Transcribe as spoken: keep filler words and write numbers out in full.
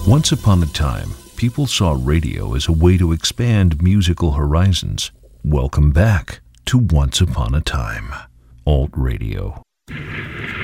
Once upon a time, people saw radio as a way to expand musical horizons. Welcome back to Once Upon a Time, Alt Radio.